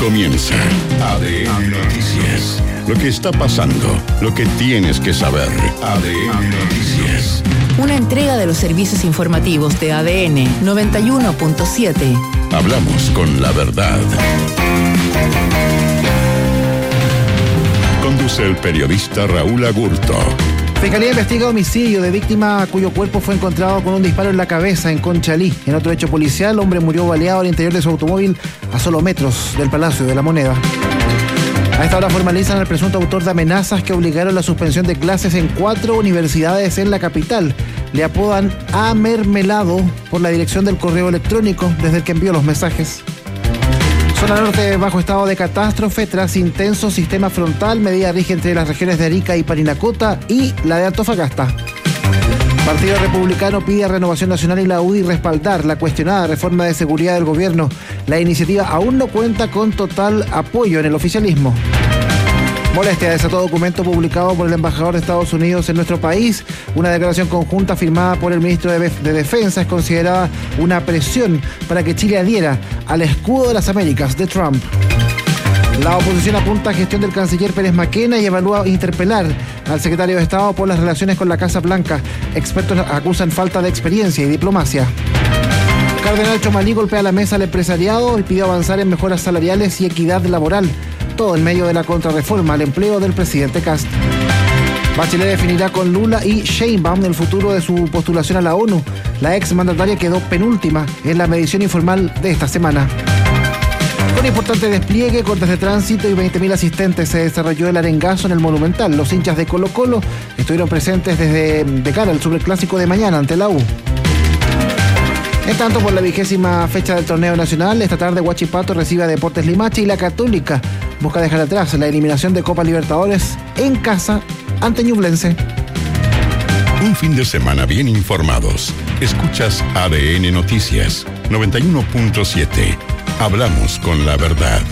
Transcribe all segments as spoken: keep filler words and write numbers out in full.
Comienza A D N Noticias. Lo que está pasando, lo que tienes que saber. A D N Noticias. Una entrega de los servicios informativos de A D N noventa y uno punto siete. Hablamos con la verdad. Conduce el periodista Raúl Agurto. Fiscalía investiga homicidio de víctima cuyo cuerpo fue encontrado con un disparo en la cabeza en Conchalí. En otro hecho policial, hombre murió baleado al interior de su automóvil a solo metros del Palacio de la Moneda. A esta hora formalizan al presunto autor de amenazas que obligaron la suspensión de clases en cuatro universidades en la capital. Le apodan A Mermelado por la dirección del correo electrónico desde el que envió los mensajes. Zona norte bajo estado de catástrofe tras intenso sistema frontal. Medida rige entre las regiones de Arica y Parinacota y la de Antofagasta. Partido Republicano pide a Renovación Nacional y la U D I respaldar la cuestionada reforma de seguridad del gobierno. La iniciativa aún no cuenta con total apoyo en el oficialismo. Molestia desató documento publicado por el embajador de Estados Unidos en nuestro país. Una declaración conjunta firmada por el ministro de, de Defensa es considerada una presión para que Chile adhiera al escudo de las Américas de Trump. La oposición apunta a gestión del canciller Pérez Maquena y evalúa interpelar al secretario de Estado por las relaciones con la Casa Blanca. Expertos acusan falta de experiencia y diplomacia. Cardenal Chomalí golpea la mesa al empresariado y pidió avanzar en mejoras salariales y equidad laboral. Todo en medio de la contrarreforma al empleo del presidente Kast. Bachelet definirá con Lula y Sheinbaum el futuro de su postulación a la ONU. La ex mandataria quedó penúltima en la medición informal de esta semana. Con importante despliegue, cortes de tránsito y veinte mil asistentes se desarrolló el arengazo en el Monumental. Los hinchas de Colo Colo estuvieron presentes desde de cara al superclásico de mañana ante la U. En tanto, por la vigésima fecha del torneo nacional, esta tarde Huachipato recibe a Deportes Limache y la Católica busca dejar atrás la eliminación de Copa Libertadores en casa ante Ñublense. Un fin de semana bien informados. Escuchas A D N Noticias noventa y uno punto siete. Hablamos con la verdad.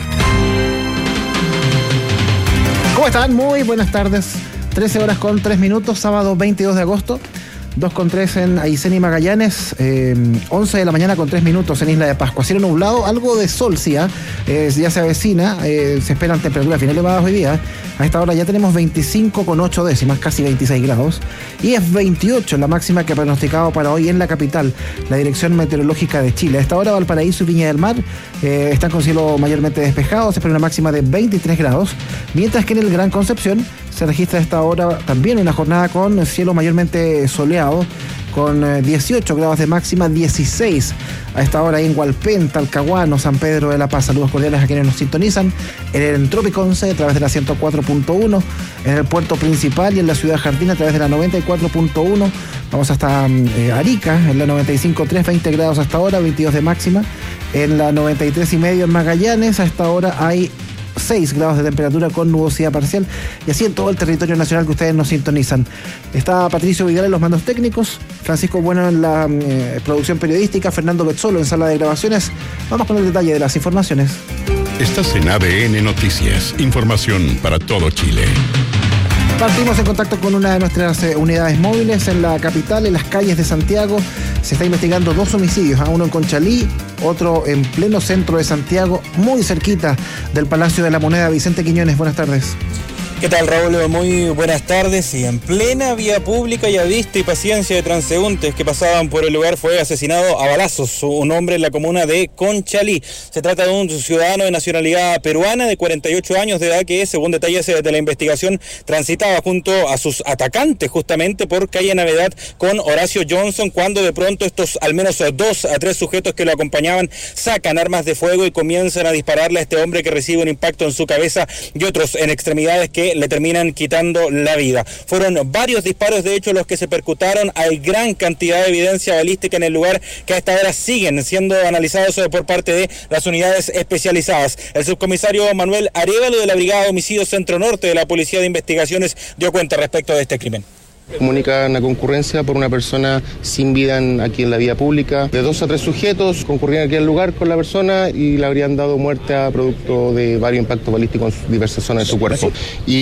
¿Cómo están? Muy buenas tardes. trece horas con tres minutos, sábado veintidós de agosto. dos con tres en Aysén y Magallanes, eh, once de la mañana con tres minutos en Isla de Pascua. Cielo nublado, algo de sol, sí, ¿eh? Eh, ya se avecina, eh, se esperan temperaturas bien elevadas hoy día. A esta hora ya tenemos veinticinco con ocho décimas, casi veintiséis grados. Y es veintiocho la máxima que ha pronosticado para hoy en la capital, la Dirección Meteorológica de Chile. A esta hora Valparaíso y Viña del Mar eh, están con cielo mayormente despejado, se espera una máxima de veintitrés grados, mientras que en el Gran Concepción se registra a esta hora también una jornada con cielo mayormente soleado, con dieciocho grados de máxima, dieciséis a esta hora en Hualpén, Talcahuano, San Pedro de la Paz. Saludos cordiales a quienes nos sintonizan en el Trópico once a través de la ciento cuatro punto uno, en el puerto principal y en la ciudad Jardín a través de la noventa y cuatro punto uno. Vamos hasta eh, Arica, en la noventa y cinco punto tres, veinte grados hasta ahora, veintidós de máxima. En la noventa y tres y medio en Magallanes, a esta hora hay seis grados de temperatura con nubosidad parcial, y así en todo el territorio nacional que ustedes nos sintonizan. Está Patricio Vidal en los mandos técnicos, Francisco Bueno en la eh, producción periodística, Fernando Betzolo en sala de grabaciones. Vamos con el detalle de las informaciones. Estás en A D N Noticias, información para todo Chile. Partimos en contacto con una de nuestras eh, unidades móviles en la capital, en las calles de Santiago. Se está investigando dos homicidios, uno en Conchalí, otro en pleno centro de Santiago, muy cerquita del Palacio de la Moneda. Vicente Quiñones, buenas tardes. ¿Qué tal, Raúl? Muy buenas tardes. Y en plena vía pública y a vista y paciencia de transeúntes que pasaban por el lugar, fue asesinado a balazos un hombre en la comuna de Conchalí. Se trata de un ciudadano de nacionalidad peruana de cuarenta y ocho años de edad que, según detalles de la investigación, transitaba junto a sus atacantes justamente por calle Navidad con Horacio Johnson, cuando de pronto estos al menos dos a tres sujetos que lo acompañaban sacan armas de fuego y comienzan a dispararle a este hombre, que recibe un impacto en su cabeza y otros en extremidades que le terminan quitando la vida. Fueron varios disparos, de hecho, los que se percutaron. Hay gran cantidad de evidencia balística en el lugar que a esta hora siguen siendo analizados por parte de las unidades especializadas. El subcomisario Manuel Arévalo de la Brigada de Homicidios Centro Norte de la Policía de Investigaciones dio cuenta respecto de este crimen. Comunican la concurrencia por una persona sin vida en, aquí en la vía pública. De dos a tres sujetos concurrían aquí al lugar con la persona y le habrían dado muerte a producto de varios impactos balísticos en diversas zonas de su cuerpo.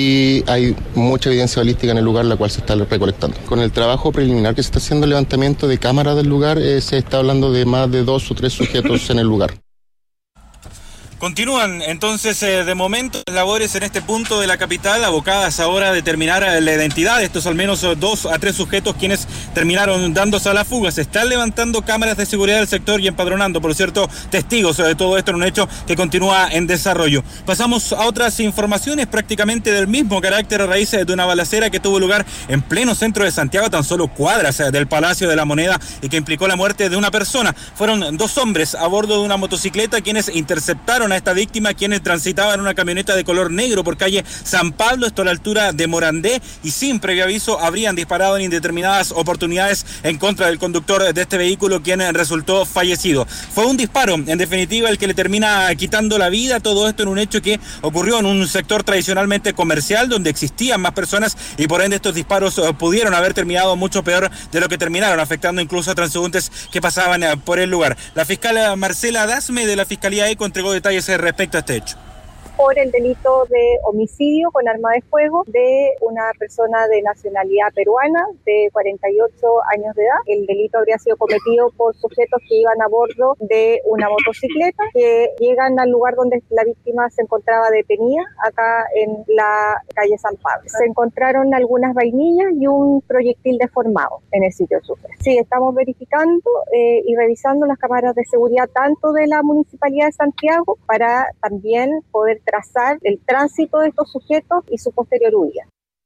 Y hay mucha evidencia balística en el lugar, la cual se está recolectando. Con el trabajo preliminar que se está haciendo, el levantamiento de cámara del lugar, eh, se está hablando de más de dos o tres sujetos en el lugar. Continúan entonces eh, de momento las labores en este punto de la capital, abocadas ahora a determinar la identidad de estos al menos dos a tres sujetos quienes terminaron dándose a la fuga. Se están levantando cámaras de seguridad del sector y empadronando, por cierto, testigos de todo esto en un hecho que continúa en desarrollo. Pasamos a otras informaciones prácticamente del mismo carácter a raíz de una balacera que tuvo lugar en pleno centro de Santiago, a tan solo cuadras del Palacio de la Moneda, y que implicó la muerte de una persona. Fueron dos hombres a bordo de una motocicleta quienes interceptaron a esta víctima, quienes transitaban en una camioneta de color negro por calle San Pablo, esto a la altura de Morandé, y sin previo aviso habrían disparado en indeterminadas oportunidades en contra del conductor de este vehículo, quien resultó fallecido. Fue un disparo, en definitiva, el que le termina quitando la vida. Todo esto en un hecho que ocurrió en un sector tradicionalmente comercial donde existían más personas, y por ende estos disparos pudieron haber terminado mucho peor de lo que terminaron, afectando incluso a transeúntes que pasaban por el lugar. La fiscal Marcela Dasme de la Fiscalía ECO entregó detalles respecto a este hecho. Por el delito de homicidio con arma de fuego de una persona de nacionalidad peruana de cuarenta y ocho años de edad. El delito habría sido cometido por sujetos que iban a bordo de una motocicleta, que llegan al lugar donde la víctima se encontraba detenida, acá en la calle San Pablo. Se encontraron algunas vainillas y un proyectil deformado en el sitio del suceso. Sí, estamos verificando eh, y revisando las cámaras de seguridad tanto de la Municipalidad de Santiago para también poder trazar el tránsito de estos sujetos y su posterior huida.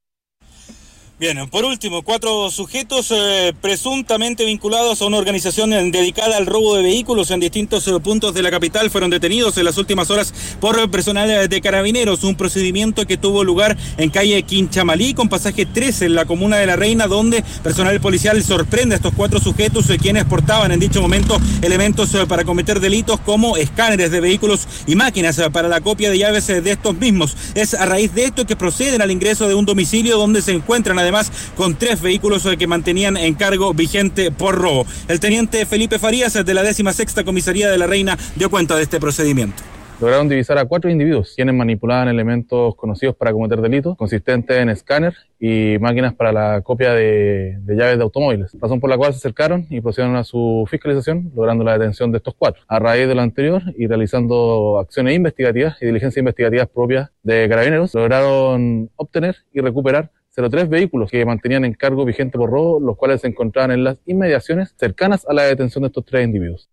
Bien, por último, cuatro sujetos eh, presuntamente vinculados a una organización dedicada al robo de vehículos en distintos eh, puntos de la capital fueron detenidos en las últimas horas por personal de Carabineros. Un procedimiento que tuvo lugar en calle Quinchamalí con pasaje trece en la comuna de La Reina, donde personal policial sorprende a estos cuatro sujetos eh, quienes portaban en dicho momento elementos eh, para cometer delitos como escáneres de vehículos y máquinas eh, para la copia de llaves eh, de estos mismos. Es a raíz de esto que proceden al ingreso de un domicilio donde se encuentran además Además, con tres vehículos que mantenían en cargo vigente por robo. El teniente Felipe Farías, de la décima sexta Comisaría de La Reina, dio cuenta de este procedimiento. Lograron divisar a cuatro individuos quienes manipulaban elementos conocidos para cometer delitos, consistentes en escáner y máquinas para la copia de, de llaves de automóviles, razón por la cual se acercaron y procedieron a su fiscalización, logrando la detención de estos cuatro. A raíz de lo anterior y realizando acciones investigativas y diligencias investigativas propias de Carabineros, lograron obtener y recuperar cero tres vehículos que mantenían en cargo vigente por robo, los cuales se encontraban en las inmediaciones cercanas a la detención de estos tres individuos.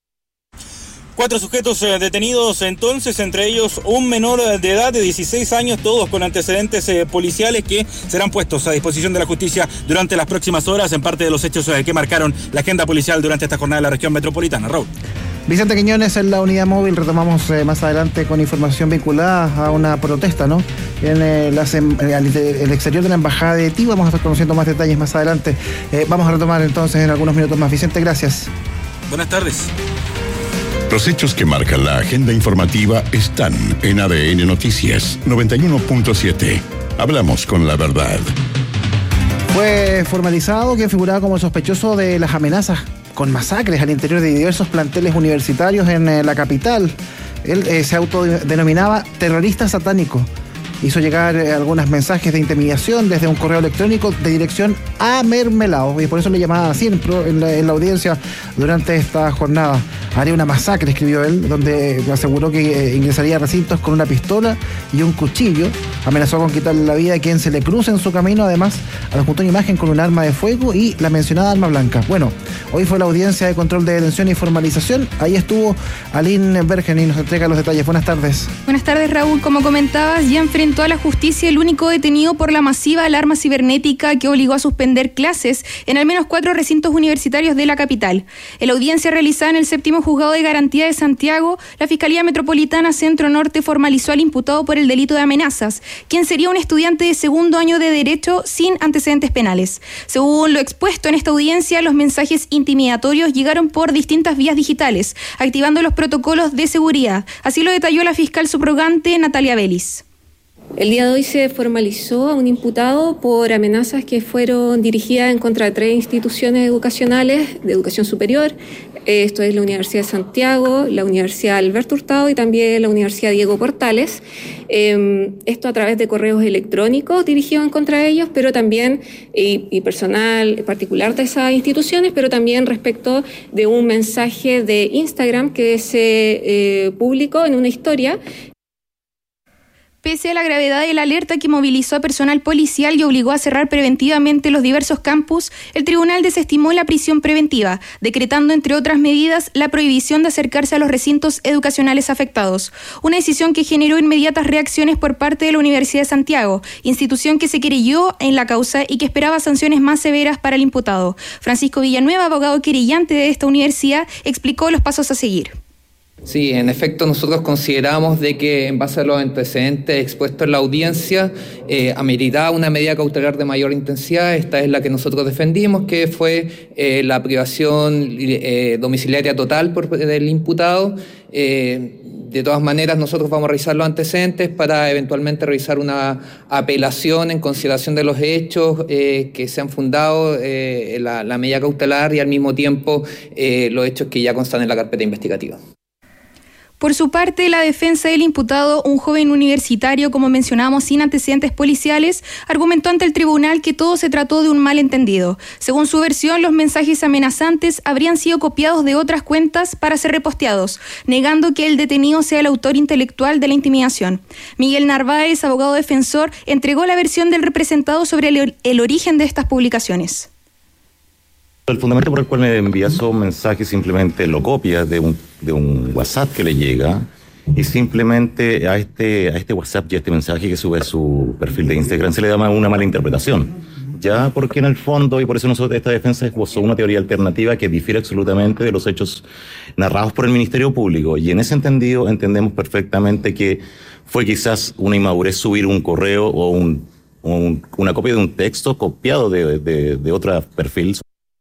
Cuatro sujetos eh, detenidos entonces, entre ellos un menor de edad de dieciséis años, todos con antecedentes eh, policiales que serán puestos a disposición de la justicia durante las próximas horas en parte de los hechos eh, que marcaron la agenda policial durante esta jornada de la región metropolitana. Raúl. Vicente Quiñones en la unidad móvil. Retomamos eh, más adelante con información vinculada a una protesta, ¿no? En eh, las, en, el exterior de la embajada de Haití. Vamos a estar conociendo más detalles más adelante. Eh, vamos a retomar entonces en algunos minutos más. Vicente, gracias. Buenas tardes. Los hechos que marcan la agenda informativa están en A D N Noticias noventa y uno punto siete. Hablamos con la verdad. Fue formalizado quien figuraba como sospechoso de las amenazas con masacres al interior de diversos planteles universitarios en eh, la capital. Él eh, se autodenominaba terrorista satánico. Hizo llegar eh, algunos mensajes de intimidación desde un correo electrónico de dirección a Mermelao, y por eso le llamaba así en, en, la, en la audiencia durante esta jornada. Haría una masacre, escribió él, donde aseguró que eh, ingresaría a recintos con una pistola y un cuchillo. Amenazó con quitarle la vida a quien se le cruce en su camino. Además, adjuntó una imagen con un arma de fuego y la mencionada arma blanca. Bueno, hoy fue la audiencia de control de detención y formalización. Ahí estuvo Aline Bergen y nos entrega los detalles. Buenas tardes. Buenas tardes, Raúl. Como comentabas, ya enfrentó a la justicia el único detenido por la masiva alarma cibernética que obligó a suspender clases en al menos cuatro recintos universitarios de la capital. En la audiencia realizada en el séptimo juzgado de garantía de Santiago, la Fiscalía Metropolitana Centro Norte formalizó al imputado por el delito de amenazas, quien sería un estudiante de segundo año de Derecho sin antecedentes penales. Según lo expuesto en esta audiencia, los mensajes intimidatorios llegaron por distintas vías digitales, activando los protocolos de seguridad. Así lo detalló la fiscal subrogante Natalia Vélez. El día de hoy se formalizó a un imputado por amenazas que fueron dirigidas en contra de tres instituciones educacionales de educación superior, Esto es la Universidad de Santiago, la Universidad Alberto Hurtado y también la Universidad Diego Portales. Eh, esto a través de correos electrónicos dirigidos en contra de ellos, pero también, y, y personal particular de esas instituciones, pero también respecto de un mensaje de Instagram que se eh, publicó en una historia. Pese a la gravedad de la alerta que movilizó a personal policial y obligó a cerrar preventivamente los diversos campus, el tribunal desestimó la prisión preventiva, decretando, entre otras medidas, la prohibición de acercarse a los recintos educacionales afectados. Una decisión que generó inmediatas reacciones por parte de la Universidad de Santiago, institución que se querelló en la causa y que esperaba sanciones más severas para el imputado. Francisco Villanueva, abogado querellante de esta universidad, explicó los pasos a seguir. Sí, en efecto, nosotros consideramos de que en base a los antecedentes expuestos en la audiencia, eh, ameritaba una medida cautelar de mayor intensidad. Esta es la que nosotros defendimos, que fue eh, la privación eh, domiciliaria total por, del imputado. Eh, de todas maneras, nosotros vamos a revisar los antecedentes para eventualmente revisar una apelación en consideración de los hechos eh, que se han fundado, eh, la, la medida cautelar y al mismo tiempo eh, los hechos que ya constan en la carpeta investigativa. Por su parte, la defensa del imputado, un joven universitario, como mencionamos, sin antecedentes policiales, argumentó ante el tribunal que todo se trató de un malentendido. Según su versión, los mensajes amenazantes habrían sido copiados de otras cuentas para ser reposteados, negando que el detenido sea el autor intelectual de la intimidación. Miguel Narváez, abogado defensor, entregó la versión del representado sobre el, el origen de estas publicaciones. El fundamento por el cual me envía esos mensajes simplemente lo copia de un, de un WhatsApp que le llega y simplemente a este, a este WhatsApp y a este mensaje que sube a su perfil de Instagram se le da una mala interpretación. Ya porque en el fondo, y por eso nosotros esta defensa esbozó una teoría alternativa que difiere absolutamente de los hechos narrados por el Ministerio Público. Y en ese entendido entendemos perfectamente que fue quizás una inmadurez subir un correo o, un, o un, una copia de un texto copiado de, de, de otro perfil.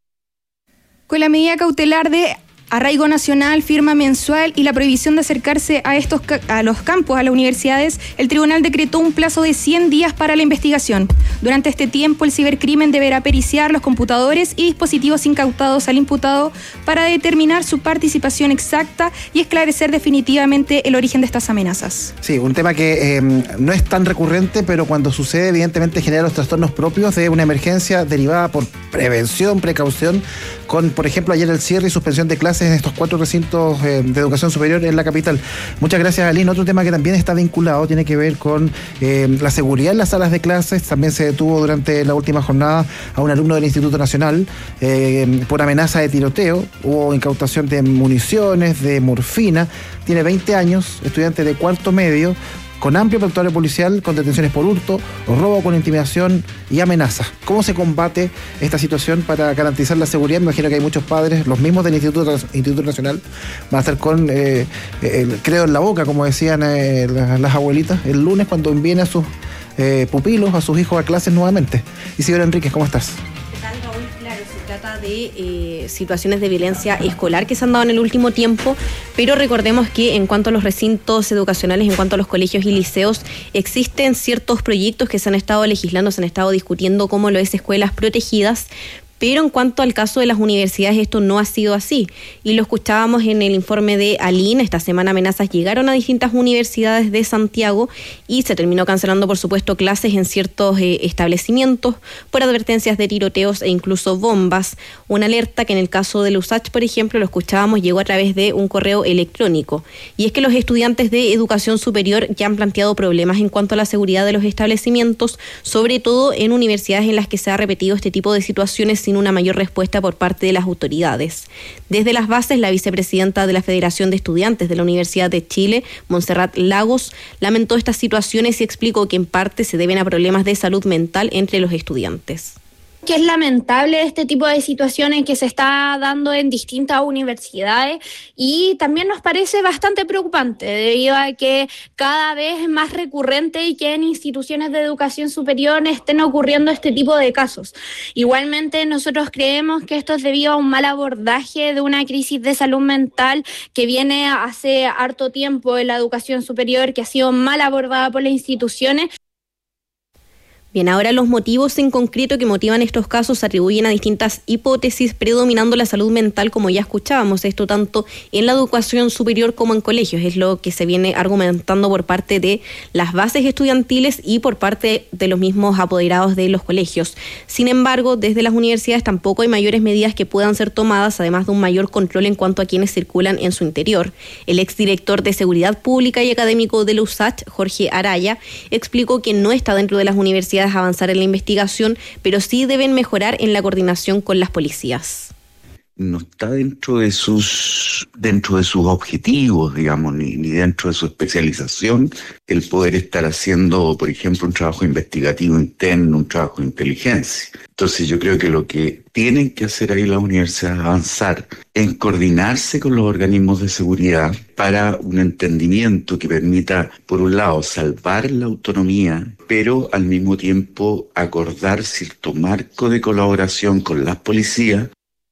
Con la medida cautelar de arraigo nacional, firma mensual y la prohibición de acercarse a estos a los campus, a las universidades, el tribunal decretó un plazo de cien días para la investigación. Durante este tiempo, el cibercrimen deberá periciar los computadores y dispositivos incautados al imputado para determinar su participación exacta y esclarecer definitivamente el origen de estas amenazas. Sí, un tema que eh, no es tan recurrente, pero cuando sucede, evidentemente genera los trastornos propios de una emergencia derivada por prevención, precaución, con, por ejemplo, ayer el cierre y suspensión de clases en estos cuatro recintos eh, de educación superior en la capital. Muchas gracias, Aline. Otro tema que también está vinculado tiene que ver con eh, la seguridad en las salas de clases. También se detuvo durante la última jornada a un alumno del Instituto Nacional eh, por amenaza de tiroteo. Hubo incautación de municiones, de morfina. Tiene veinte años, estudiante de cuarto medio, con amplio prontuario policial, con detenciones por hurto, robo con intimidación y amenaza. ¿Cómo se combate esta situación para garantizar la seguridad? Me imagino que hay muchos padres, los mismos del Instituto, Instituto Nacional, van a estar con eh, el credo en la boca, como decían eh, las, las abuelitas, el lunes cuando envíen a sus eh, pupilos, a sus hijos a clases nuevamente. Isidora Enríquez, ¿cómo estás? Se trata de eh, situaciones de violencia escolar que se han dado en el último tiempo, pero recordemos que en cuanto a los recintos educacionales, en cuanto a los colegios y liceos, existen ciertos proyectos que se han estado legislando, se han estado discutiendo, como lo es escuelas protegidas. Pero en cuanto al caso de las universidades, esto no ha sido así. Y lo escuchábamos en el informe de Aline. Esta semana amenazas llegaron a distintas universidades de Santiago y se terminó cancelando, por supuesto, clases en ciertos eh, establecimientos por advertencias de tiroteos e incluso bombas. Una alerta que en el caso de la U S A C H, por ejemplo, lo escuchábamos, llegó a través de un correo electrónico. Y es que los estudiantes de educación superior ya han planteado problemas en cuanto a la seguridad de los establecimientos, sobre todo en universidades en las que se ha repetido este tipo de situaciones sin una mayor respuesta por parte de las autoridades. Desde las bases, la vicepresidenta de la Federación de Estudiantes de la Universidad de Chile, Montserrat Lagos, lamentó estas situaciones y explicó que en parte se deben a problemas de salud mental entre los estudiantes. Que es lamentable este tipo de situaciones que se está dando en distintas universidades y también nos parece bastante preocupante debido a que cada vez es más recurrente y que en instituciones de educación superior estén ocurriendo este tipo de casos. Igualmente nosotros creemos que esto es debido a un mal abordaje de una crisis de salud mental que viene hace harto tiempo en la educación superior, que ha sido mal abordada por las instituciones. Bien, ahora los motivos en concreto que motivan estos casos se atribuyen a distintas hipótesis, predominando la salud mental, como ya escuchábamos, esto tanto en la educación superior como en colegios, es lo que se viene argumentando por parte de las bases estudiantiles y por parte de los mismos apoderados de los colegios. Sin embargo, desde las universidades tampoco hay mayores medidas que puedan ser tomadas, además de un mayor control en cuanto a quienes circulan en su interior. El exdirector de Seguridad Pública y académico de la U S A C, Jorge Araya, explicó que no está dentro de las universidades avanzar en la investigación, pero sí deben mejorar en la coordinación con las policías. No está dentro de sus dentro de sus objetivos, digamos, ni, ni dentro de su especialización, el poder estar haciendo, por ejemplo, un trabajo investigativo interno, un trabajo de inteligencia. Entonces yo creo que lo que tienen que hacer ahí las universidades es avanzar en coordinarse con los organismos de seguridad para un entendimiento que permita, por un lado, salvar la autonomía, pero al mismo tiempo acordar cierto marco de colaboración con las policías.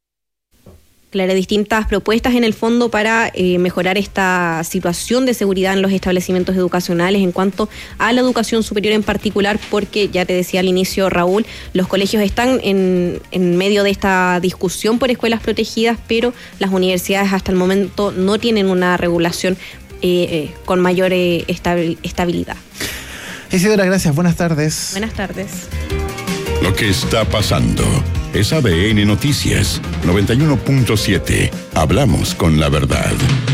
Claro, distintas propuestas en el fondo para eh, mejorar esta situación de seguridad en los establecimientos educacionales en cuanto a la educación superior en particular, porque ya te decía al inicio, Raúl, los colegios están en, en medio de esta discusión por escuelas protegidas, pero las universidades hasta el momento no tienen una regulación eh, eh, con mayor eh, estabil- estabilidad. Isidora, gracias. Buenas tardes. Buenas tardes. Lo que está pasando es A D N Noticias noventa y uno punto siete. Hablamos con la verdad.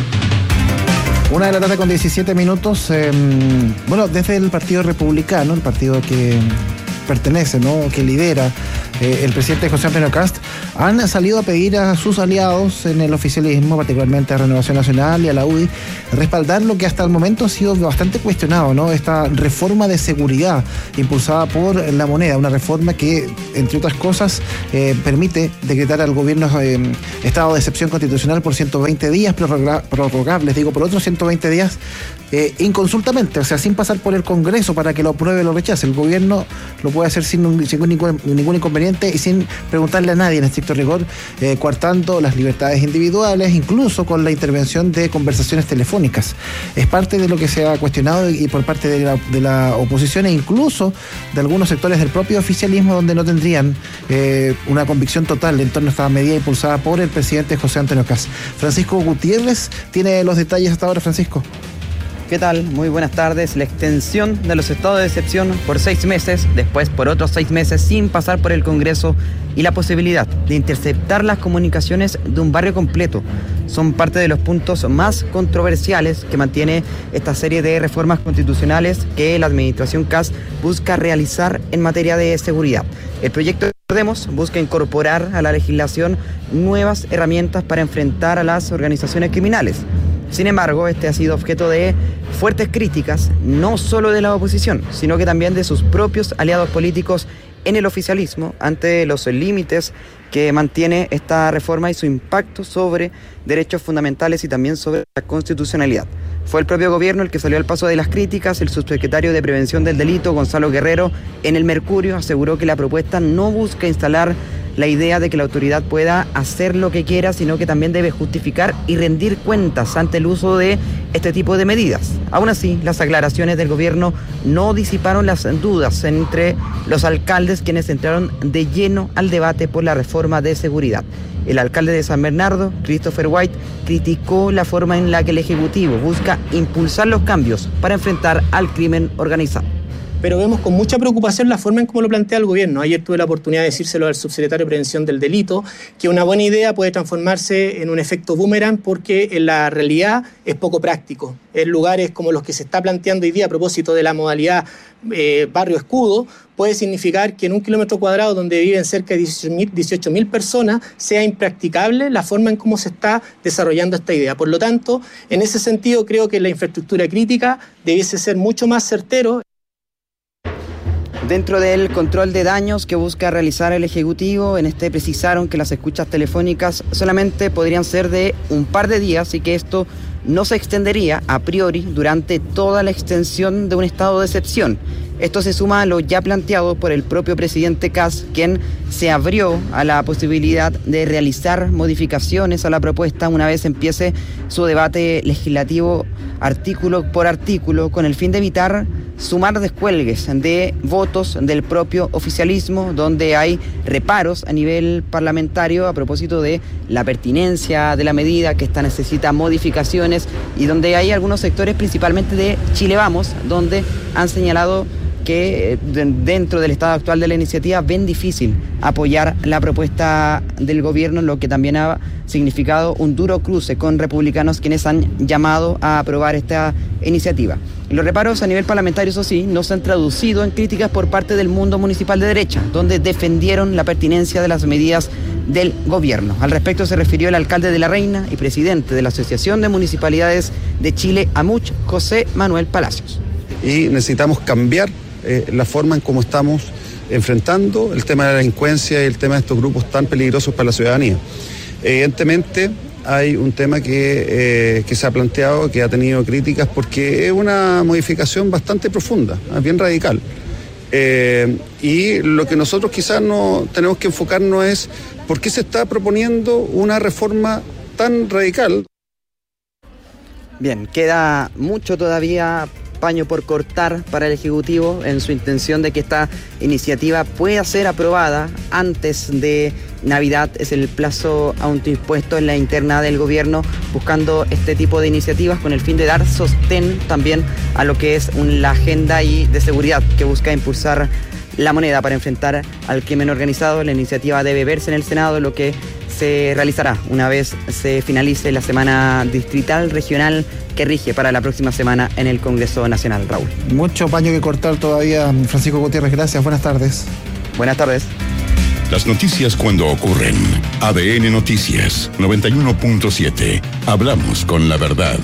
Una de la tarde con diecisiete minutos. Eh, bueno, desde el Partido Republicano, el partido que pertenece, ¿no?, que lidera eh, el presidente José Antonio Kast, han salido a pedir a sus aliados en el oficialismo, particularmente a Renovación Nacional y a la U D I, respaldar lo que hasta el momento ha sido bastante cuestionado, ¿no?, esta reforma de seguridad impulsada por La Moneda, una reforma que, entre otras cosas, eh, permite decretar al gobierno eh, estado de excepción constitucional por ciento veinte días, prorroga- prorrogables, digo, por otros ciento veinte días, eh, inconsultamente, o sea, sin pasar por el Congreso para que lo apruebe o lo rechace. El gobierno lo puede hacer sin, un, sin ningún, ningún inconveniente y sin preguntarle a nadie en estricto rigor, eh, coartando las libertades individuales, incluso con la intervención de conversaciones telefónicas. Es parte de lo que se ha cuestionado y por parte de la, de la oposición e incluso de algunos sectores del propio oficialismo, donde no tendrían eh, una convicción total en torno a esta medida impulsada por el presidente José Antonio Kast. Francisco Gutiérrez tiene los detalles hasta ahora. Francisco. ¿Qué tal? Muy buenas tardes. La extensión de los estados de excepción por seis meses, después por otros seis meses sin pasar por el Congreso y la posibilidad de interceptar las comunicaciones de un barrio completo son parte de los puntos más controversiales que mantiene esta serie de reformas constitucionales que la administración Kast busca realizar en materia de seguridad. El proyecto, recordemos, busca incorporar a la legislación nuevas herramientas para enfrentar a las organizaciones criminales. Sin embargo, este ha sido objeto de fuertes críticas, no solo de la oposición, sino que también de sus propios aliados políticos en el oficialismo, ante los límites que mantiene esta reforma y su impacto sobre derechos fundamentales y también sobre la constitucionalidad. Fue el propio gobierno el que salió al paso de las críticas. El subsecretario de Prevención del Delito, Gonzalo Guerrero, en El Mercurio, aseguró que la propuesta no busca instalar la idea de que la autoridad pueda hacer lo que quiera, sino que también debe justificar y rendir cuentas ante el uso de este tipo de medidas. Aún así, las aclaraciones del gobierno no disiparon las dudas entre los alcaldes, quienes entraron de lleno al debate por la reforma de seguridad. El alcalde de San Bernardo, Christopher White, criticó la forma en la que el Ejecutivo busca impulsar los cambios para enfrentar al crimen organizado. Pero vemos con mucha preocupación la forma en cómo lo plantea el gobierno. Ayer tuve la oportunidad de decírselo al subsecretario de Prevención del Delito, que una buena idea puede transformarse en un efecto boomerang porque en la realidad es poco práctico. En lugares como los que se está planteando hoy día a propósito de la modalidad eh, barrio escudo, puede significar que en un kilómetro cuadrado donde viven cerca de dieciocho mil personas sea impracticable la forma en cómo se está desarrollando esta idea. Por lo tanto, en ese sentido creo que la infraestructura crítica debiese ser mucho más certero. Dentro del control de daños que busca realizar el Ejecutivo, en este precisaron que las escuchas telefónicas solamente podrían ser de un par de días y que esto no se extendería a priori durante toda la extensión de un estado de excepción. Esto se suma a lo ya planteado por el propio presidente Kast, quien se abrió a la posibilidad de realizar modificaciones a la propuesta una vez empiece su debate legislativo artículo por artículo, con el fin de evitar sumar descuelgues de votos del propio oficialismo, donde hay reparos a nivel parlamentario a propósito de la pertinencia de la medida, que esta necesita modificaciones, y donde hay algunos sectores, principalmente de Chile Vamos, donde han señalado que dentro del estado actual de la iniciativa ven difícil apoyar la propuesta del gobierno, lo que también ha significado un duro cruce con republicanos, quienes han llamado a aprobar esta iniciativa. Los reparos a nivel parlamentario, eso sí, no se han traducido en críticas por parte del mundo municipal de derecha, donde defendieron la pertinencia de las medidas del gobierno. Al respecto se refirió el alcalde de La Reina y presidente de la Asociación de Municipalidades de Chile, AMUCH, José Manuel Palacios. Y necesitamos cambiar eh, la forma en cómo estamos enfrentando el tema de la delincuencia y el tema de estos grupos tan peligrosos para la ciudadanía. Evidentemente hay un tema que, eh, que se ha planteado, que ha tenido críticas, porque es una modificación bastante profunda, bien radical. Eh, y lo que nosotros quizás no tenemos que enfocarnos es por qué se está proponiendo una reforma tan radical. Bien, queda mucho todavía paño por cortar para el Ejecutivo en su intención de que esta iniciativa pueda ser aprobada antes de Navidad. Es el plazo autoimpuesto en la interna del gobierno, buscando este tipo de iniciativas con el fin de dar sostén también a lo que es un, la agenda y de seguridad que busca impulsar la moneda para enfrentar al crimen organizado. La iniciativa debe verse en el Senado, lo que se realizará una vez se finalice la semana distrital regional que rige para la próxima semana en el Congreso Nacional. Raúl. Mucho paño que cortar todavía. Francisco Gutiérrez, gracias. Buenas tardes. Buenas tardes. Las noticias cuando ocurren. A D N Noticias noventa y uno punto siete. Hablamos con la verdad.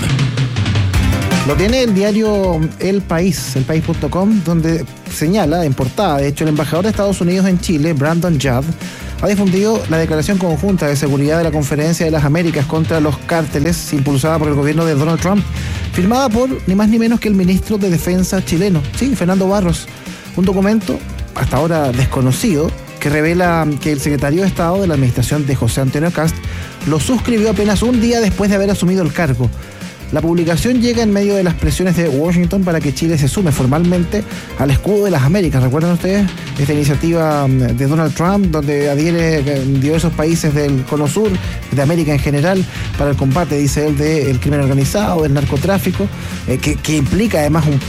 Lo tiene el diario El País, el país punto com, donde señala en portada, de hecho, el embajador de Estados Unidos en Chile, Brandon Judd, ha difundido la declaración conjunta de seguridad de la Conferencia de las Américas contra los cárteles, impulsada por el gobierno de Donald Trump, firmada por ni más ni menos que el ministro de Defensa chileno, sí, Fernando Barros. Un documento hasta ahora desconocido que revela que el secretario de Estado de la administración de José Antonio Kast lo suscribió apenas un día después de haber asumido el cargo. La publicación llega en medio de las presiones de Washington para que Chile se sume formalmente al escudo de las Américas. ¿Recuerdan ustedes esta iniciativa de Donald Trump, donde adhiere diversos países del Cono Sur, de América en general, para el combate, dice él, del crimen organizado, del narcotráfico, eh, que, que implica además un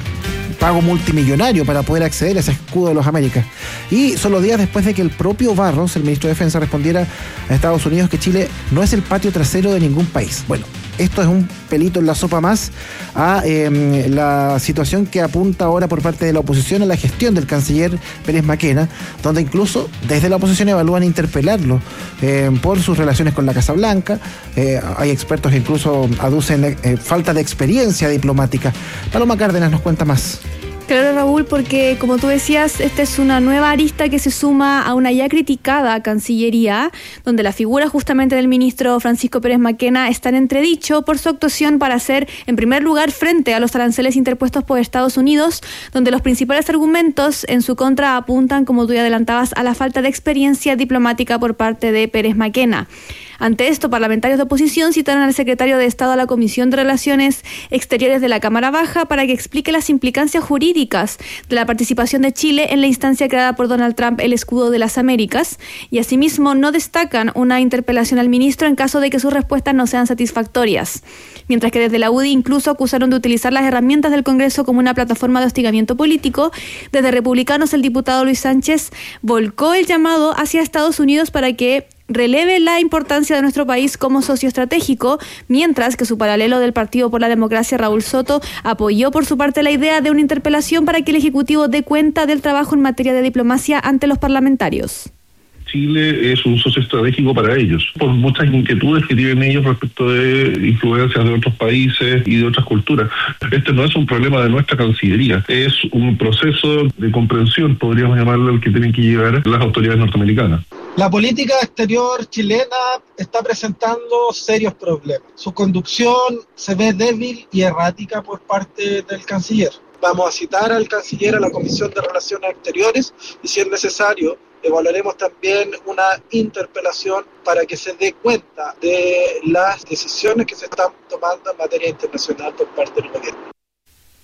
pago multimillonario para poder acceder a ese escudo de las Américas? Y solo días después de que el propio Barros, el ministro de Defensa, respondiera a Estados Unidos que Chile no es el patio trasero de ningún país. Bueno, esto es un pelito en la sopa más a eh, la situación que apunta ahora por parte de la oposición a la gestión del canciller Pérez Maquena, donde incluso desde la oposición evalúan interpelarlo eh, por sus relaciones con la Casa Blanca. Eh, hay expertos que incluso aducen eh, falta de experiencia diplomática. Paloma Cárdenas nos cuenta más. Claro, Raúl, porque como tú decías, esta es una nueva arista que se suma a una ya criticada Cancillería, donde la figura justamente del ministro Francisco Pérez Maquena está en entredicho por su actuación para hacer, en primer lugar, frente a los aranceles interpuestos por Estados Unidos, donde los principales argumentos en su contra apuntan, como tú ya adelantabas, a la falta de experiencia diplomática por parte de Pérez Maquena. Ante esto, parlamentarios de oposición citaron al secretario de Estado a la Comisión de Relaciones Exteriores de la Cámara Baja para que explique las implicancias jurídicas de la participación de Chile en la instancia creada por Donald Trump, el Escudo de las Américas, y asimismo no destacan una interpelación al ministro en caso de que sus respuestas no sean satisfactorias. Mientras que desde la U D I incluso acusaron de utilizar las herramientas del Congreso como una plataforma de hostigamiento político, desde Republicanos el diputado Luis Sánchez volcó el llamado hacia Estados Unidos para que releve la importancia de nuestro país como socio estratégico, mientras que su paralelo del Partido por la Democracia, Raúl Soto, apoyó por su parte la idea de una interpelación para que el Ejecutivo dé cuenta del trabajo en materia de diplomacia ante los parlamentarios. Chile es un socio estratégico para ellos, por muchas inquietudes que tienen ellos respecto de influencias de otros países y de otras culturas. Este no es un problema de nuestra Cancillería, es un proceso de comprensión, podríamos llamarlo, al que tienen que llegar las autoridades norteamericanas. La política exterior chilena está presentando serios problemas. Su conducción se ve débil y errática por parte del canciller. Vamos a citar al canciller a la Comisión de Relaciones Exteriores y, si es necesario, evaluaremos también una interpelación para que se dé cuenta de las decisiones que se están tomando en materia internacional por parte del gobierno.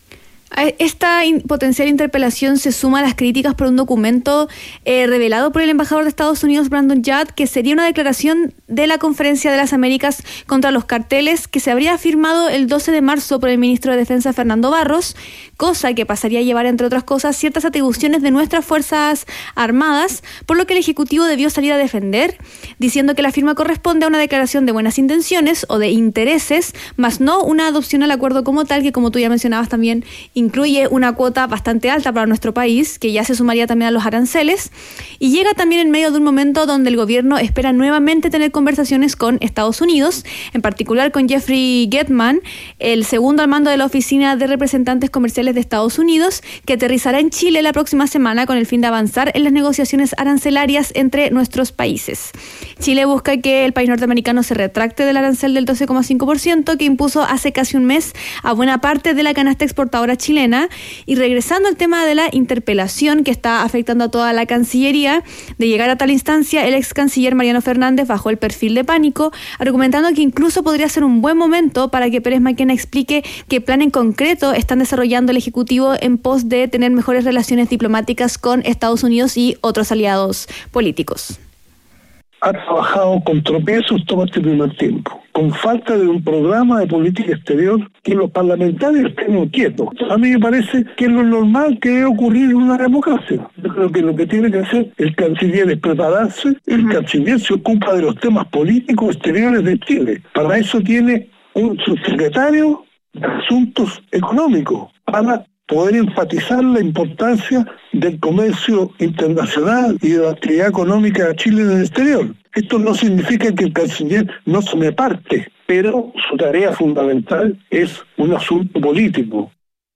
Esta in- potencial interpelación se suma a las críticas por un documento eh, revelado por el embajador de Estados Unidos, Brandon Judd, que sería una declaración de la Conferencia de las Américas contra los carteles que se habría firmado el doce de marzo por el ministro de Defensa, Fernando Barros, cosa que pasaría a llevar, entre otras cosas, ciertas atribuciones de nuestras Fuerzas Armadas, por lo que el Ejecutivo debió salir a defender, diciendo que la firma corresponde a una declaración de buenas intenciones o de intereses, más no una adopción al acuerdo como tal, que como tú ya mencionabas también incluye una cuota bastante alta para nuestro país, que ya se sumaría también a los aranceles, y llega también en medio de un momento donde el gobierno espera nuevamente tener conversaciones con Estados Unidos, en particular con Jeffrey Gettman, el segundo al mando de la Oficina de Representantes Comerciales de Estados Unidos, que aterrizará en Chile la próxima semana con el fin de avanzar en las negociaciones arancelarias entre nuestros países. Chile busca que el país norteamericano se retracte del arancel del doce coma cinco por ciento que impuso hace casi un mes a buena parte de la canasta exportadora chilena. Y regresando al tema de la interpelación que está afectando a toda la Cancillería, de llegar a tal instancia, el ex canciller Mariano Fernández bajó el perfil de pánico, argumentando que incluso podría ser un buen momento para que Pérez Maquena explique qué plan en concreto están desarrollando el Ejecutivo en pos de tener mejores relaciones diplomáticas con Estados Unidos y otros aliados políticos. Ha trabajado con tropiezos todo este primer tiempo, con falta de un programa de política exterior que los parlamentarios estén quietos. A mí me parece que es lo normal que debe ocurrir en una democracia. Yo creo que lo que tiene que hacer el canciller es prepararse. El canciller se ocupa de los temas políticos exteriores de Chile. Para eso tiene un subsecretario de Asuntos Económicos, para poder enfatizar la importancia del comercio internacional y de la actividad económica de Chile en el exterior. Esto no significa que el canciller no se me parte, pero su tarea fundamental es un asunto político.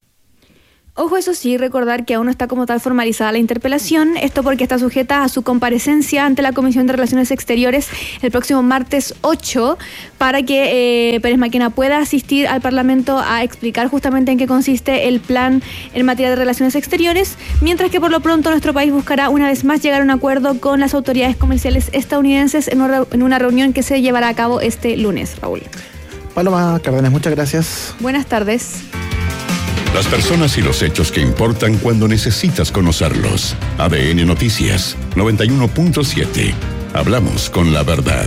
Ojo, eso sí, recordar que aún no está como tal formalizada la interpelación, esto porque está sujeta a su comparecencia ante la Comisión de Relaciones Exteriores el próximo martes ocho, para que eh, Pérez Maquena pueda asistir al Parlamento a explicar justamente en qué consiste el plan en materia de relaciones exteriores, mientras que por lo pronto nuestro país buscará una vez más llegar a un acuerdo con las autoridades comerciales estadounidenses en una, en una reunión que se llevará a cabo este lunes, Raúl. Paloma Cárdenas, muchas gracias. Buenas tardes. Las personas y los hechos que importan cuando necesitas conocerlos. A D N Noticias noventa y uno punto siete. Hablamos con la verdad.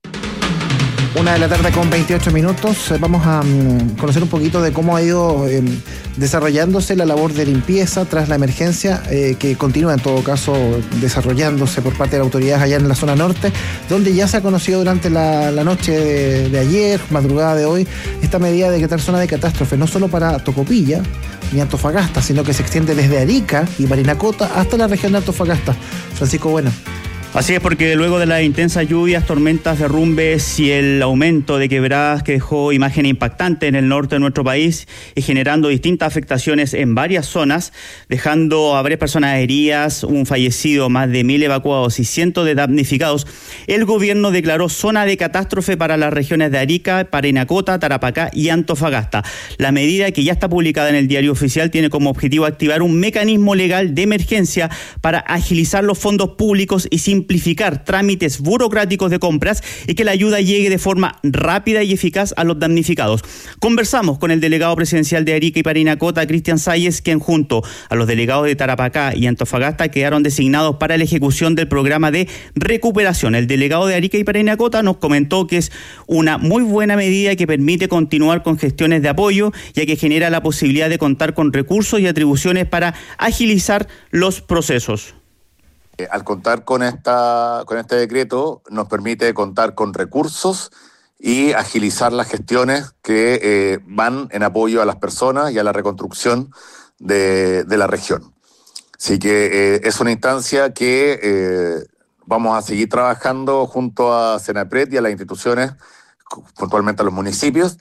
Una de la tarde con veintiocho minutos. Vamos a um, conocer un poquito de cómo ha ido eh, desarrollándose la labor de limpieza tras la emergencia, eh, que continúa en todo caso desarrollándose por parte de las autoridades allá en la zona norte, donde ya se ha conocido durante la, la noche de, de ayer, madrugada de hoy, esta medida de decretar zona de catástrofe, no solo para Tocopilla ni Antofagasta, sino que se extiende desde Arica y Parinacota hasta la región de Antofagasta. Francisco Bueno. Así es, porque luego de las intensas lluvias, tormentas, derrumbes y el aumento de quebradas que dejó imágenes impactantes en el norte de nuestro país y generando distintas afectaciones en varias zonas, dejando a varias personas heridas, un fallecido, más de mil evacuados y cientos de damnificados, el gobierno declaró zona de catástrofe para las regiones de Arica, Parinacota, Tarapacá y Antofagasta. La medida, que ya está publicada en el Diario Oficial, tiene como objetivo activar un mecanismo legal de emergencia para agilizar los fondos públicos y sin simplificar trámites burocráticos de compras y que la ayuda llegue de forma rápida y eficaz a los damnificados. Conversamos con el delegado presidencial de Arica y Parinacota, Cristian Salles, quien junto a los delegados de Tarapacá y Antofagasta quedaron designados para la ejecución del programa de recuperación. El delegado de Arica y Parinacota nos comentó que es una muy buena medida que permite continuar con gestiones de apoyo, ya que genera la posibilidad de contar con recursos y atribuciones para agilizar los procesos. Al contar con esta con este decreto nos permite contar con recursos y agilizar las gestiones que eh, van en apoyo a las personas y a la reconstrucción de, de la región. Así que eh, es una instancia que eh, vamos a seguir trabajando junto a Senapred y a las instituciones, puntualmente a los municipios.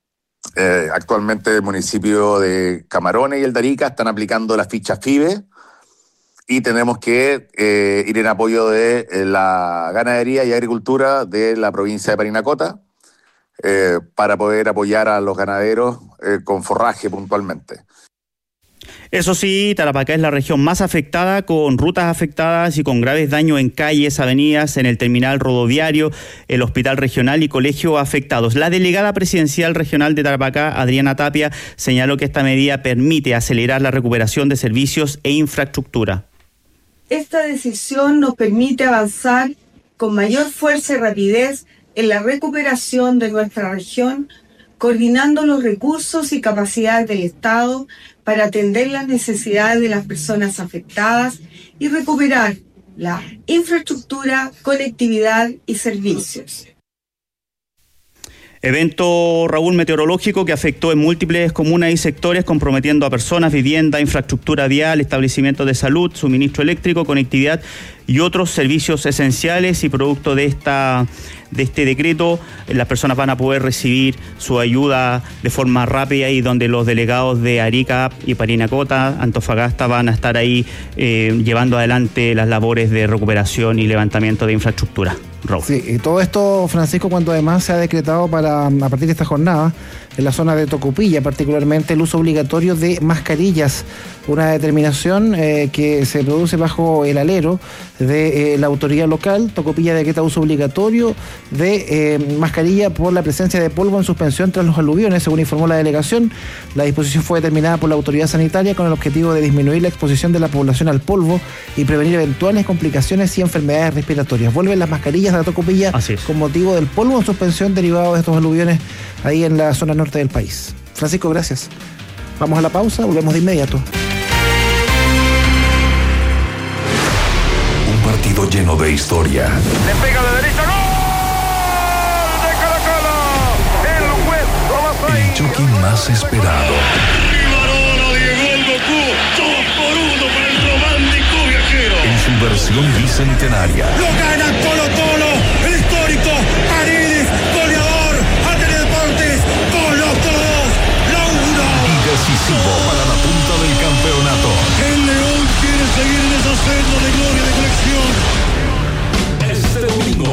Eh, actualmente el municipio de Camarones y el de Arica están aplicando la ficha FIBE, y tenemos que eh, ir en apoyo de eh, la ganadería y agricultura de la provincia de Parinacota eh, para poder apoyar a los ganaderos eh, con forraje puntualmente. Eso sí, Tarapacá es la región más afectada, con rutas afectadas y con graves daños en calles, avenidas, en el terminal rodoviario, el hospital regional y colegio afectados. La delegada presidencial regional de Tarapacá, Adriana Tapia, señaló que esta medida permite acelerar la recuperación de servicios e infraestructura. Esta decisión nos permite avanzar con mayor fuerza y rapidez en la recuperación de nuestra región, coordinando los recursos y capacidades del Estado para atender las necesidades de las personas afectadas y recuperar la infraestructura, conectividad y servicios. Evento, Raúl, meteorológico que afectó en múltiples comunas y sectores, comprometiendo a personas, vivienda, infraestructura vial, establecimientos de salud, suministro eléctrico, conectividad y otros servicios esenciales. Y producto de esta de este decreto, las personas van a poder recibir su ayuda de forma rápida, y donde los delegados de Arica y Parinacota, Antofagasta, van a estar ahí eh, llevando adelante las labores de recuperación y levantamiento de infraestructura. Raúl. Sí, y todo esto, Francisco, cuando además se ha decretado para, a partir de esta jornada, en la zona de Tocopilla particularmente, el uso obligatorio de mascarillas, una determinación eh, que se produce bajo el alero de eh, la autoridad local. Tocopilla decreta uso obligatorio de eh, mascarilla por la presencia de polvo en suspensión tras los aluviones, según informó la delegación. La disposición fue determinada por la autoridad sanitaria con el objetivo de disminuir la exposición de la población al polvo y prevenir eventuales complicaciones y enfermedades respiratorias. Vuelven las mascarillas a Tocopilla con motivo del polvo en suspensión derivado de estos aluviones ahí en la zona norte del país. Francisco, gracias. Vamos a la pausa, volvemos de inmediato. Un partido lleno de historia. Le pega de derecha, ¡gol! ¡De Colo Colo! El juez Tomasay. El choque más esperado. En su versión bicentenaria. Lo gana Colo Colo, el histórico Paredes, goleador, Arte Deportes, Colo Colo, la uno. Y decisivo para la punta del campeonato. El León quiere seguir en esa senda de gloria de colección. Este domingo,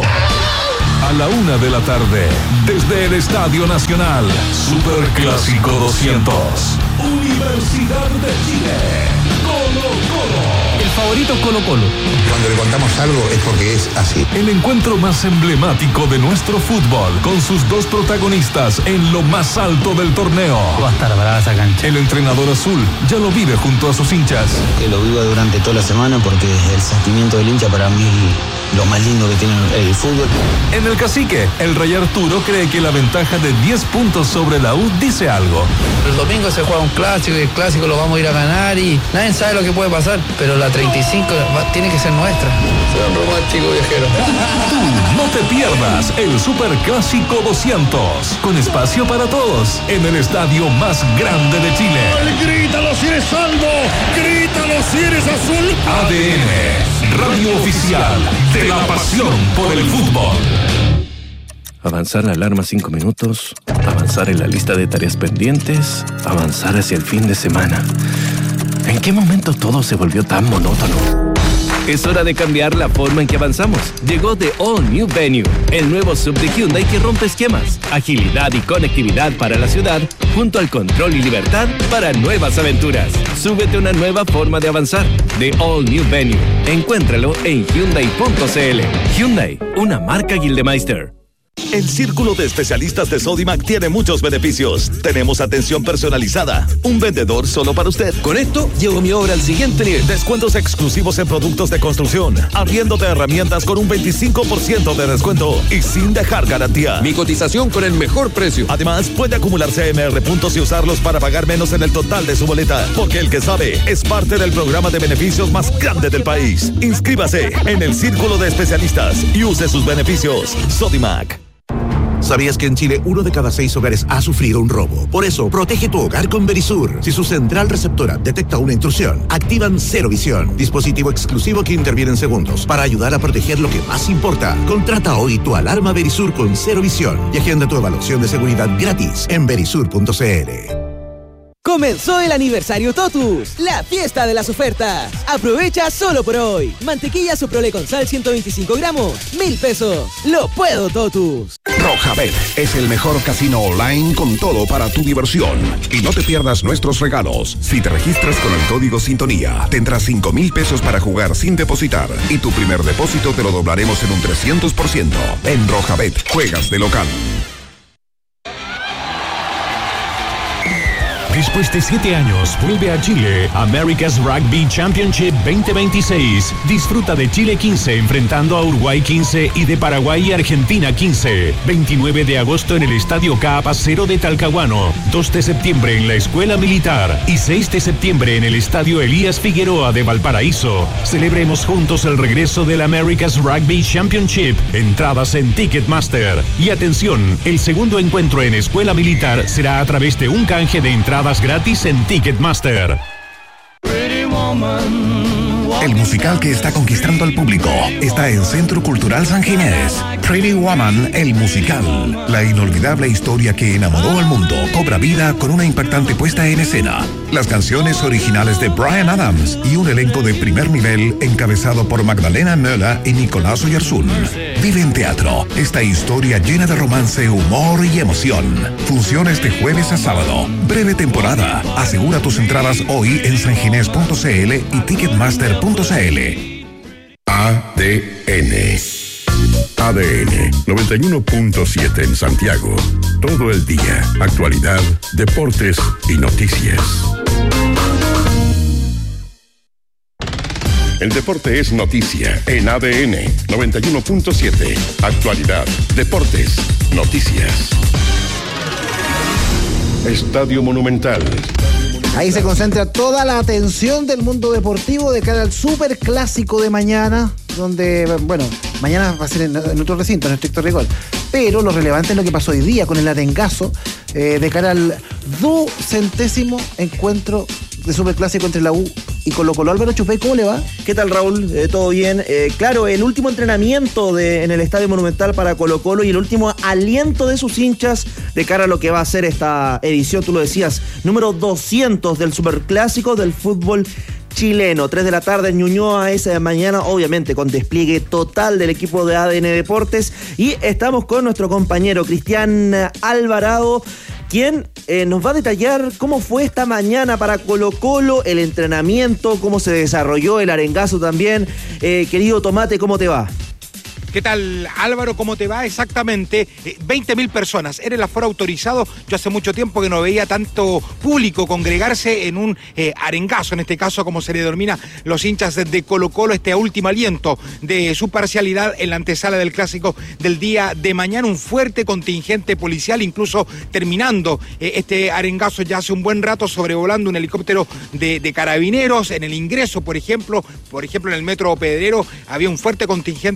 a la una de la tarde, desde el Estadio Nacional, Superclásico doscientos. Universidad de Chile, Colo Colo. El favorito es Colo Colo. Cuando le contamos algo es porque es así. El encuentro más emblemático de nuestro fútbol, con sus dos protagonistas en lo más alto del torneo. Va a estar brava esa cancha. El entrenador azul ya lo vive junto a sus hinchas. Que lo vivo durante toda la semana, porque el sentimiento del hincha para mí es lo más lindo que tiene el fútbol. En el Cacique, el Rey Arturo cree que la ventaja de diez puntos sobre la U dice algo. El domingo se juega un clásico y el clásico lo vamos a ir a ganar y nadie sabe lo que puede pasar, pero la treinta y cinco va, tiene que ser nuestra. Soy un romántico viajero. Tú no te pierdas el Superclásico doscientos, con espacio para todos, en el estadio más grande de Chile. ¡Grítalo si eres salvo! ¡Grítalo si eres azul! A D N, radio oficial de la pasión por el fútbol. Avanzar la alarma cinco minutos, avanzar en la lista de tareas pendientes, avanzar hacia el fin de semana. ¿En qué momento todo se volvió tan monótono? Es hora de cambiar la forma en que avanzamos. Llegó The All New Venue, el nuevo sub de Hyundai que rompe esquemas, agilidad y conectividad para la ciudad, junto al control y libertad para nuevas aventuras. Súbete a una nueva forma de avanzar. The All New Venue. Encuéntralo en Hyundai punto c l. Hyundai, una marca Gildemeister. El Círculo de Especialistas de Sodimac tiene muchos beneficios. Tenemos atención personalizada, un vendedor solo para usted. Con esto, llevo mi obra al siguiente nivel. Descuentos exclusivos en productos de construcción, arriendo de herramientas con un veinticinco por ciento de descuento y sin dejar garantía. Mi cotización con el mejor precio. Además, puede acumular C M R puntos y usarlos para pagar menos en el total de su boleta, porque el que sabe es parte del programa de beneficios más grande del país. Inscríbase en el Círculo de Especialistas y use sus beneficios. Sodimac. ¿Sabías que en Chile uno de cada seis hogares ha sufrido un robo? Por eso, protege tu hogar con Verisur. Si su central receptora detecta una intrusión, activan Cero Visión, dispositivo exclusivo que interviene en segundos para ayudar a proteger lo que más importa. Contrata hoy tu alarma Verisur con Cero Visión y agenda tu evaluación de seguridad gratis en verisur punto c l. Comenzó el aniversario Totus, la fiesta de las ofertas. Aprovecha solo por hoy. Mantequilla Soprole con sal ciento veinticinco gramos, mil pesos. Lo puedo, Totus. Rojabet es el mejor casino online con todo para tu diversión. Y no te pierdas nuestros regalos. Si te registras con el código Sintonía, tendrás cinco mil pesos para jugar sin depositar. Y tu primer depósito te lo doblaremos en un trescientos por ciento. En Rojabet, juegas de local. Después de siete años, vuelve a Chile America's Rugby Championship veinte veintiséis. Disfruta de Chile quince enfrentando a Uruguay quince y de Paraguay y Argentina quince. veintinueve de agosto en el Estadio Capa Cero de Talcahuano. dos de septiembre en la Escuela Militar y seis de septiembre en el Estadio Elías Figueroa de Valparaíso. Celebremos juntos el regreso del America's Rugby Championship. Entradas en Ticketmaster. Y atención, el segundo encuentro en Escuela Militar será a través de un canje de entradas gratis en Ticketmaster. El musical que está conquistando al público está en Centro Cultural San Ginés. Pretty Woman, el musical. La inolvidable historia que enamoró al mundo cobra vida con una impactante puesta en escena. Las canciones originales de Bryan Adams y un elenco de primer nivel encabezado por Magdalena Möller y Nicolás Oyarzún. Vive en teatro esta historia llena de romance, humor y emoción. Funciones de jueves a sábado. Breve temporada. Asegura tus entradas hoy en sanginés punto c l y ticketmaster punto c l. A D N. A D N noventa y uno punto siete en Santiago. Todo el día. Actualidad, deportes y noticias. El deporte es noticia en A D N noventa y uno punto siete. Actualidad, deportes, noticias. Estadio Monumental. Ahí se concentra toda la atención del mundo deportivo de cara al superclásico de mañana, donde, bueno, mañana va a ser en, en otro recinto, en estricto rigor. Pero lo relevante es lo que pasó hoy día con el arengazo eh, de cara al ducentésimo encuentro de superclásico entre la U y Colo Colo. Álvaro Chupey, ¿cómo le va? ¿Qué tal, Raúl? Eh, ¿Todo bien? Eh, claro, el último entrenamiento de, en el Estadio Monumental para Colo Colo y el último aliento de sus hinchas de cara a lo que va a ser esta edición, tú lo decías, número doscientos del Superclásico del fútbol chileno. tres de la tarde en Ñuñoa esa mañana, obviamente con despliegue total del equipo de A D N Deportes. Y estamos con nuestro compañero Cristian Alvarado, quien eh, nos va a detallar cómo fue esta mañana para Colo Colo, el entrenamiento, cómo se desarrolló el arengazo también. Eh, querido Tomate, ¿cómo te va? ¿Qué tal, Álvaro? ¿Cómo te va? Exactamente, eh, veinte mil personas. Era el aforo autorizado. Yo hace mucho tiempo que no veía tanto público congregarse en un eh, arengazo, en este caso, como se le denomina los hinchas de Colo Colo, este último aliento de su parcialidad en la antesala del clásico del día de mañana. Un fuerte contingente policial, incluso terminando eh, este arengazo ya hace un buen rato, sobrevolando un helicóptero de, de carabineros. En el ingreso, por ejemplo, por ejemplo, en el metro Pedrero, había un fuerte contingente